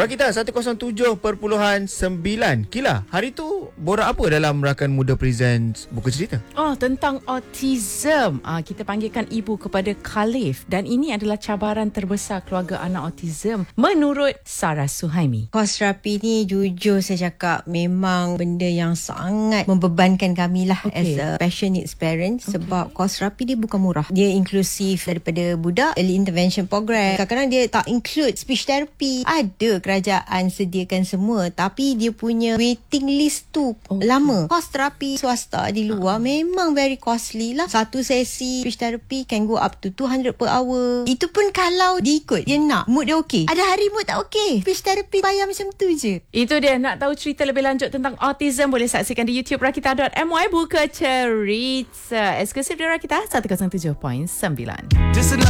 Rakita 107.9. Kila, hari tu borak apa dalam rakan Muda Presents Buku Cerita? Tentang autism. Kita panggilkan ibu kepada Khalif. Dan ini adalah cabaran terbesar keluarga anak autism menurut Sarah Suhaimi. Kos terapi ni jujur saya cakap memang benda yang sangat membebankan kami lah as a special needs parent. Sebab kos terapi dia bukan murah. Dia inklusif daripada budak, early intervention program. Kadang-kadang dia tak include speech therapy. Ada kerajaan sediakan semua, tapi dia punya waiting list tu lama. Kos terapi swasta di luar memang very costly lah. Satu sesi speech therapy can go up to 200 per hour. Itu pun kalau diikut dia nak, mood dia okey. Ada hari mood tak okey, speech therapy bayar macam tu je. Itu dia. Nak tahu cerita lebih lanjut tentang autism, boleh saksikan di YouTube Rakita.my Buku Cerita. Eksklusif di Rakita 107.9.